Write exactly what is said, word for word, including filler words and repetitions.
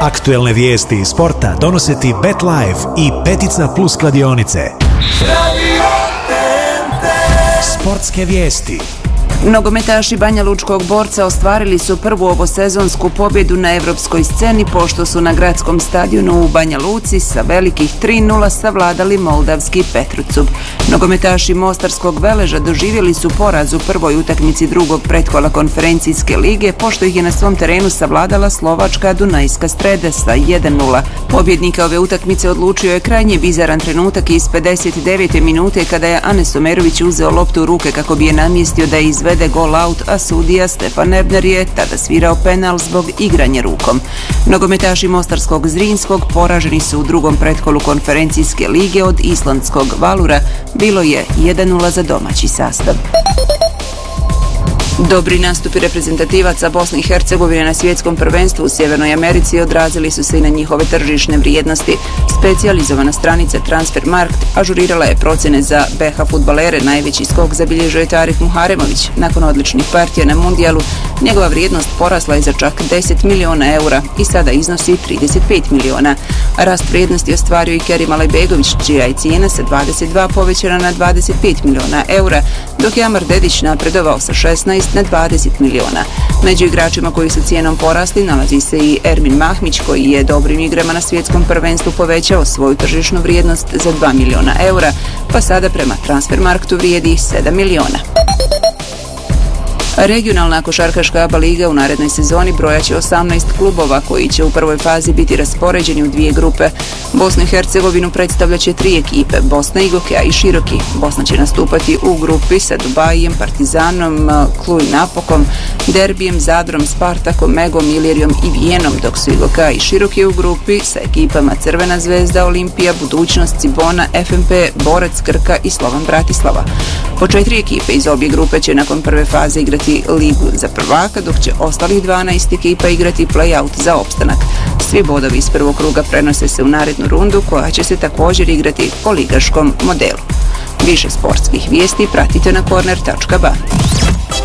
Aktuelne vijesti iz sporta donose ti BetLife i Petica Plus kladionice. Sportske vijesti. Nogometaši Banjalučkog Borca ostvarili su prvu ovosezonsku pobjedu na evropskoj sceni pošto su na gradskom stadionu u Banja Luci sa velikih tri nula savladali moldavski Petrucub. Nogometaši Mostarskog Veleža doživjeli su poraz u prvoj utakmici drugog pretkola konferencijske lige pošto ih je na svom terenu savladala slovačka Dunajska Streda sa jedan nula. Pobjednika ove utakmice odlučio je krajnje bizaran trenutak iz pedeset devete minute kada je Anes Omerović uzeo loptu u ruke kako bi je namjestio da izvede gol out, a sudija Stefan Ebner je tada svirao penal zbog igranja rukom. Nogometaši Mostarskog Zrinskog poraženi su u drugom pretkolu konferencijske lige od islandskog Valura. Bilo je jedan nula za domaći sastav. Dobri nastupi reprezentativaca Bosne i Hercegovine na svjetskom prvenstvu u Sjevernoj Americi odrazili su se i na njihove tržišne vrijednosti. Specijalizovana stranica Transfermarkt ažurirala je procjene za B H fudbalere. Najveći skok zabilježio je Tarik Muharemović. Nakon odličnih partija na mundijalu, njegova vrijednost porasla je za čak deset miliona eura i sada iznosi trideset pet miliona. Rast vrijednosti ostvario i Kerim Alajbegović, čija je cijena sa dvadeset dva povećana na dvadeset pet miliona eura, dok je Amar Dedić napredovao sa šesnaest na dvadeset miliona. Među igračima koji su cijenom porasli nalazi se i Ermin Mahmić, koji je dobrim igrama na svjetskom prvenstvu povećao svoju tržišnu vrijednost za dva miliona eura, pa sada prema Transfermarktu vrijedi sedam miliona. Regionalna košarkaška A B A liga u narednoj sezoni brojaće osamnaest klubova koji će u prvoj fazi biti raspoređeni u dvije grupe. Bosnu i Hercegovinu predstavljat će tri ekipe, Bosna, Igokeja i Široki. Bosna će nastupati u grupi sa Dubajijem, Partizanom, Cluj Napokom, Derbijem, Zadrom, Spartakom, Megom, Ilirijom i Vijenom, dok su Igokeja i Široki u grupi sa ekipama Crvena zvezda, Olimpija, Budućnost, Cibona, F M P, Borac, Krka i Slovan Bratislava. Po četiri ekipe iz obje grupe će nakon prve faze igrati ligu za prvaka, dok će ostalih dvanaest ekipa igrati play-out za opstanak. Svi bodovi iz prvog kruga prenose se u narednu rundu koja će se također igrati po ligaškom modelu. Više sportskih vijesti pratite na corner tačka ba.